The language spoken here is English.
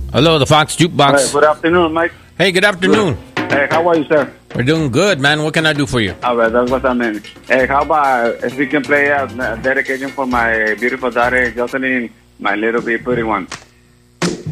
Hello, the Fox Jukebox. Hey, good afternoon, Mike. Hey, good afternoon. Hey, how are you, sir? We're doing good, man. What can I do for you? All right, that's what I meant. Hey, how about if we can play a dedication for my beautiful daughter, Jocelyn, my little bit pretty one?